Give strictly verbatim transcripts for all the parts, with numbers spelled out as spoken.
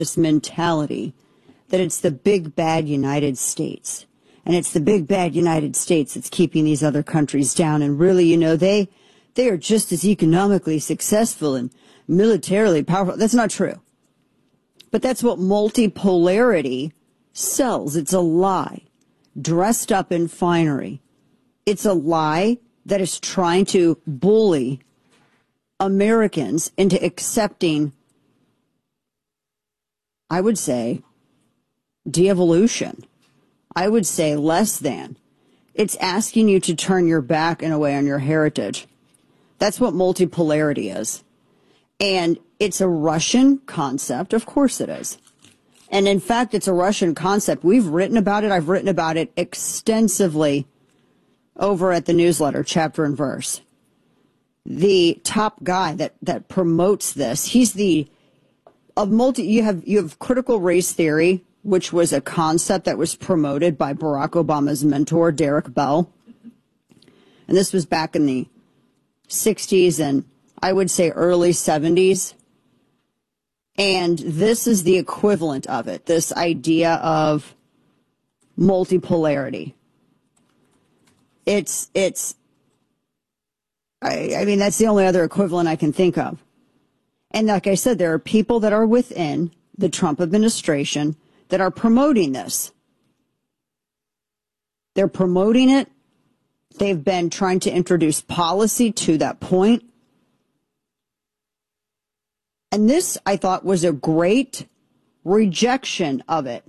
this mentality that it's the big bad United States. And it's the big bad United States that's keeping these other countries down. And really, you know, they they are just as economically successful and militarily powerful. That's not true. But that's what multipolarity sells. It's a lie dressed up in finery. It's a lie that is trying to bully Americans into accepting, I would say, de-evolution. I would say less than. It's asking you to turn your back in a way on your heritage. That's what multipolarity is. And it's a Russian concept. Of course it is. And in fact, it's a Russian concept. We've written about it. I've written about it extensively over at the newsletter, Chapter and Verse. The top guy that, that promotes this, he's the, of multi, you have, you have critical race theory, which was a concept that was promoted by Barack Obama's mentor, Derek Bell. And this was back in the sixties and I would say early seventies. And this is the equivalent of it, this idea of multipolarity. It's, it's, I, I mean, that's the only other equivalent I can think of. And like I said, there are people that are within the Trump administration that are promoting this. They're promoting it. They've been trying to introduce policy to that point. And this, I thought, was a great rejection of it.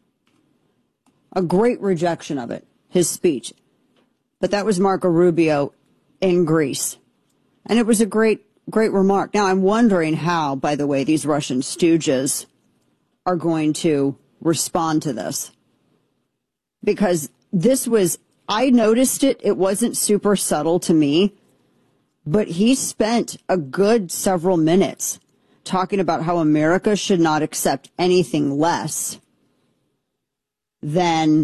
A great rejection of it, his speech. But that was Marco Rubio in Greece. And it was a great, great remark. Now, I'm wondering how, by the way, these Russian stooges are going to respond to this. Because this was, I noticed it, it wasn't super subtle to me, but he spent a good several minutes talking about how America should not accept anything less than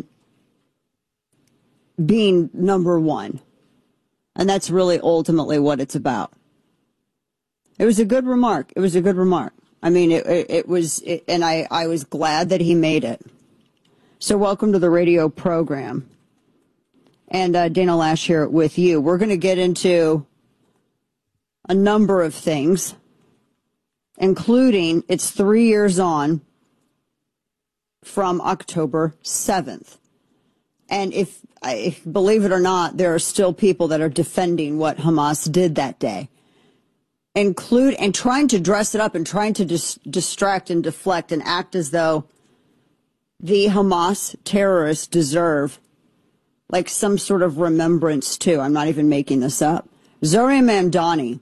being number one. And that's really ultimately what it's about. It was a good remark. It was a good remark. I mean, it, it, it was, it, and I, I was glad that he made it. So welcome to the radio program. And uh, Dana Lash here with you. We're going to get into a number of things, including it's three years on from October seventh. And if, if, believe it or not, there are still people that are defending what Hamas did that day. Include, and trying to dress it up and trying to dis distract and deflect and act as though the Hamas terrorists deserve like some sort of remembrance too. I'm not even making this up. Zohran Mamdani,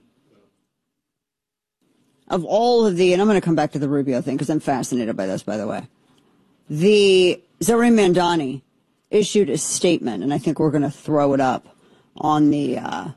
of all of the, and I'm going to come back to the Rubio thing because I'm fascinated by this, by the way. The Zohran Mamdani issued a statement, and I think we're going to throw it up on the, uh,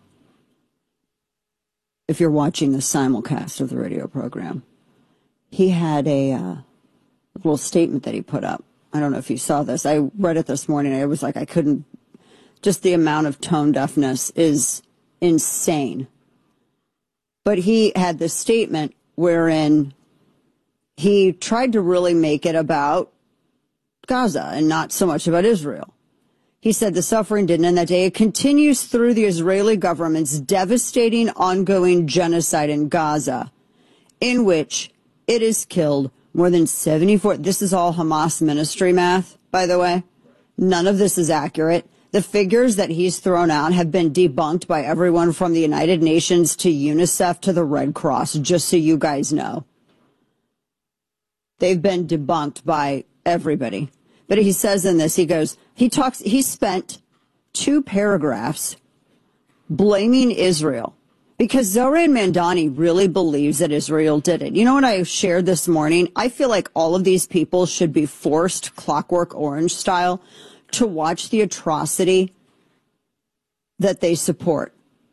if you're watching the simulcast of the radio program. He had a uh, little statement that he put up. I don't know if you saw this. I read it this morning. I was like, I couldn't, just the amount of tone deafness is insane. But he had this statement wherein he tried to really make it about Gaza and not so much about Israel. He said the suffering didn't end that day. It continues through the Israeli government's devastating ongoing genocide in Gaza, in which it has killed more than seventy-four. This is all Hamas ministry math, by the way. None of this is accurate. The figures that he's thrown out have been debunked by everyone from the United Nations to UNICEF to the Red Cross, just so you guys know. They've been debunked by everybody. But he says in this, he goes, he talks, he spent two paragraphs blaming Israel because Zohran Mamdani really believes that Israel did it. You know what I shared this morning? I feel like all of these people should be forced, Clockwork Orange style, to watch the atrocity that they support.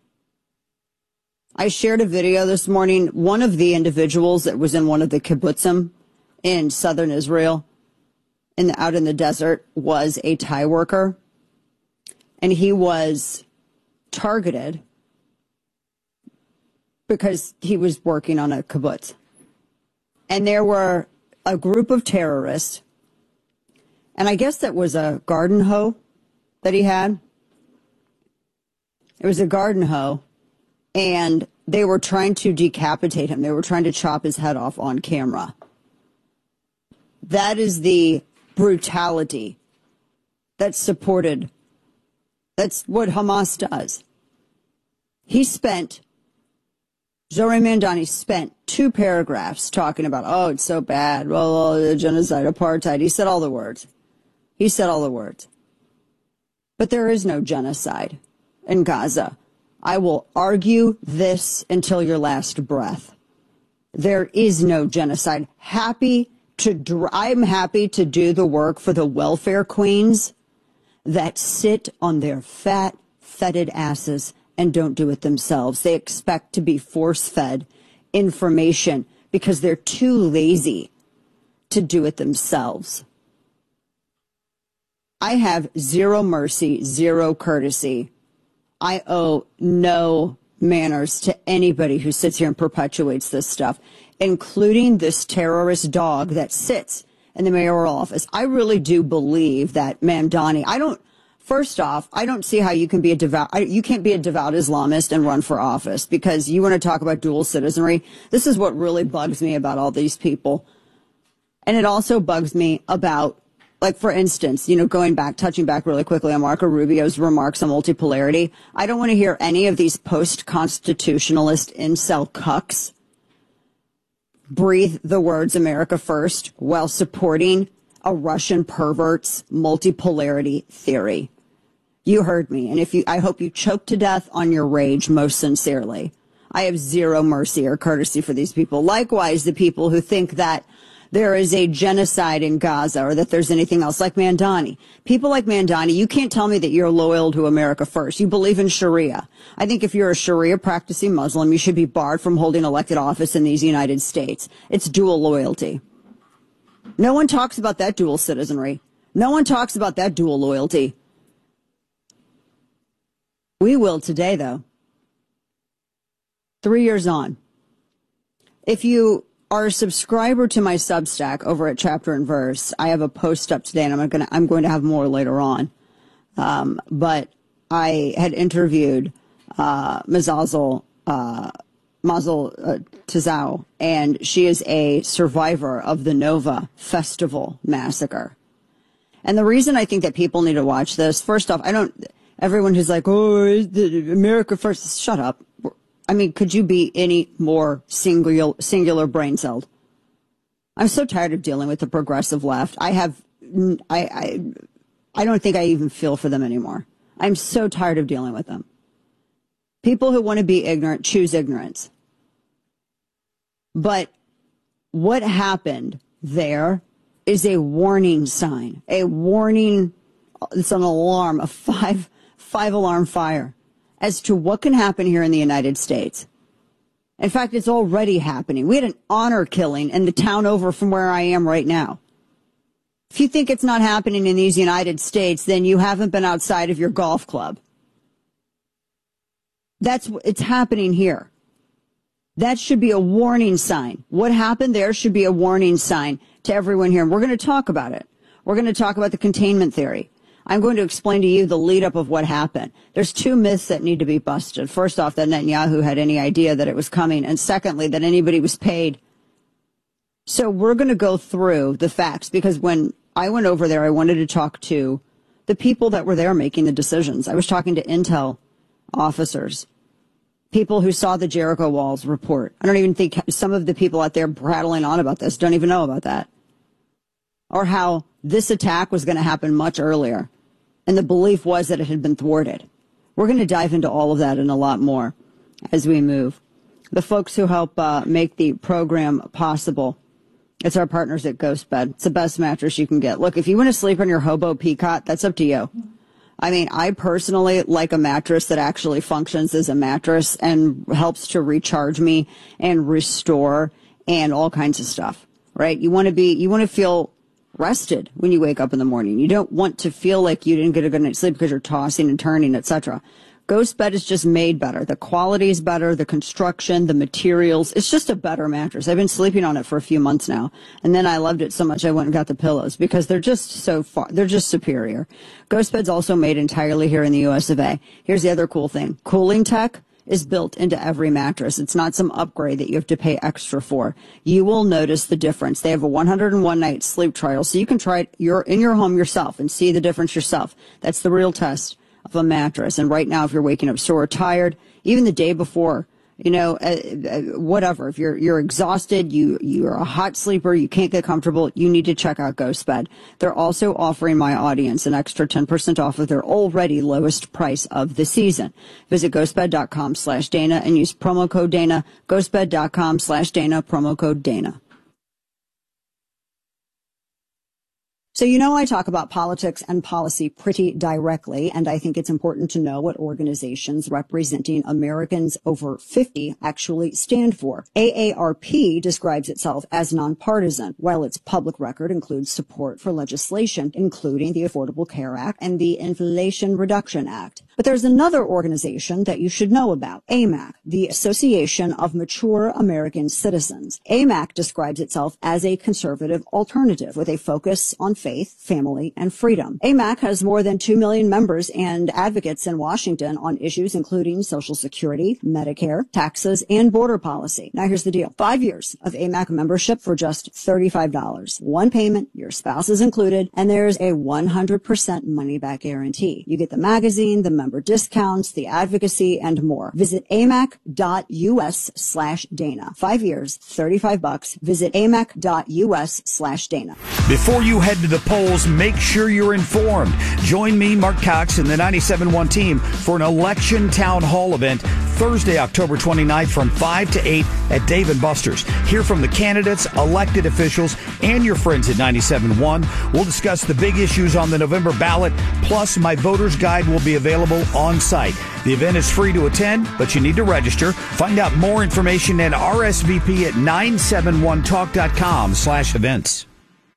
I shared a video this morning. One of the individuals that was in one of the kibbutzim in southern Israel, in the, out in the desert, was a Thai worker, and he was targeted because he was working on a kibbutz. And there were a group of terrorists, and I guess that was a garden hoe that he had. It was a garden hoe, and they were trying to decapitate him. They were trying to chop his head off on camera. That is the brutality that's supported. That's what Hamas does. He spent, Zohran Mamdani spent two paragraphs talking about, oh, it's so bad, well, oh, the genocide, apartheid. He said all the words. He said all the words. But there is no genocide in Gaza. I will argue this until your last breath. There is no genocide. Happy to, I'm happy to do the work for the welfare queens that sit on their fat, fetid asses and don't do it themselves. They expect to be force-fed information because they're too lazy to do it themselves. I have zero mercy, zero courtesy. I owe no manners to anybody who sits here and perpetuates this stuff, including this terrorist dog that sits in the mayoral office. I really do believe that Mamdani, I don't, first off, I don't see how you can be a devout, you can't be a devout Islamist and run for office, because you want to talk about dual citizenry. This is what really bugs me about all these people. And it also bugs me about, like, for instance, you know, going back, touching back really quickly on Marco Rubio's remarks on multipolarity. I don't want to hear any of these post-constitutionalist incel cucks breathe the words America first while supporting a Russian pervert's multipolarity theory. You heard me, and if you, I hope you choke to death on your rage most sincerely. I have zero mercy or courtesy for these people. Likewise, the people who think that there is a genocide in Gaza or that there's anything else, like Mamdani. People like Mamdani, you can't tell me that you're loyal to America first. You believe in Sharia. I think if you're a Sharia practicing Muslim, you should be barred from holding elected office in these United States. It's dual loyalty. No one talks about that dual citizenry. No one talks about that dual loyalty. We will today, though. Three years on. If you are a subscriber to my Substack over at Chapter and Verse, I have a post up today, and I'm going to I'm going to have more later on. Um, but I had interviewed uh, Mazazel uh, Mazel uh, Tazau, and she is a survivor of the Nova Festival massacre. And the reason I think that people need to watch this, first off, I don't. Everyone who's like, oh, America first, shut up. I mean, could you be any more singular, singular brain-celled? I'm so tired of dealing with the progressive left. I have, I, I, I don't think I even feel for them anymore. I'm so tired of dealing with them. People who want to be ignorant choose ignorance. But what happened there is a warning sign, a warning, it's an alarm, a five, five alarm fire as to what can happen here in the United States. In fact, it's already happening. We had an honor killing in the town over from where I am right now. If you think it's not happening in these United States, then you haven't been outside of your golf club. That's, it's happening here. That should be a warning sign. What happened there should be a warning sign to everyone here. And we're going to talk about it. We're going to talk about the containment theory. I'm going to explain to you the lead up of what happened. There's two myths that need to be busted. First off, that Netanyahu had any idea that it was coming. And secondly, that anybody was paid. So we're going to go through the facts, because when I went over there, I wanted to talk to the people that were there making the decisions. I was talking to intel officers, people who saw the Jericho Walls report. I don't even think some of the people out there prattling on about this don't even know about that. Or how this attack was going to happen much earlier. And the belief was that it had been thwarted. We're going to dive into all of that and a lot more as we move. The folks who help uh, make the program possible, it's our partners at Ghost Bed. It's the best mattress you can get. Look, if you want to sleep on your hobo peacocks, that's up to you. I mean, I personally like a mattress that actually functions as a mattress and helps to recharge me and restore and all kinds of stuff, right? You want to be, you want to feel rested when you wake up in the morning. You don't want to feel like you didn't get a good night's sleep because you're tossing and turning, et cetera. GhostBed is just made better. The quality is better, the construction, the materials. It's just a better mattress. I've been sleeping on it for a few months now, and then I loved it so much I went and got the pillows because they're just so far, they're just superior. GhostBed's also made entirely here in the U S of A. Here's the other cool thing. Cooling tech is built into every mattress. It's not some upgrade that you have to pay extra for. You will notice the difference. They have a one hundred one night sleep trial, so you can try it your, in your home yourself and see the difference yourself. That's the real test of a mattress. And right now, if you're waking up sore or tired, even the day before, you know, uh, uh, whatever, if you're you're exhausted, you you're a hot sleeper, you can't get comfortable, you need to check out GhostBed. They're also offering my audience an extra ten percent off of their already lowest price of the season. Visit ghostbed.com slash Dana and use promo code Dana. Ghostbed.com slash Dana, promo code Dana. So, you know, I talk about politics and policy pretty directly, and I think it's important to know what organizations representing Americans over fifty actually stand for. A A R P describes itself as nonpartisan, while its public record includes support for legislation, including the Affordable Care Act and the Inflation Reduction Act. But there's another organization that you should know about, A M A C, the Association of Mature American Citizens. A M A C describes itself as a conservative alternative with a focus on faith, family, and freedom. A M A C has more than two million members and advocates in Washington on issues including Social Security, Medicare, taxes, and border policy. Now here's the deal. Five years of A M A C membership for just thirty-five dollars. One payment, your spouse is included, and there's a one hundred percent money-back guarantee. You get the magazine, the member discounts, the advocacy, and more. Visit amac.us slash Dana. Five years, thirty-five bucks. Visit amac.us slash Dana. Before you head to the polls, make sure you're informed. Join me, Mark Cox, and the ninety-seven point one team for an election town hall event Thursday, October twenty-ninth from five to eight at Dave and Buster's. Hear from the candidates, elected officials, and your friends at ninety-seven point one. We'll discuss the big issues on the November ballot, plus my voter's guide will be available on site. The event is free to attend, but you need to register. Find out more information at R S V P at nine seven one talk dot com slash events.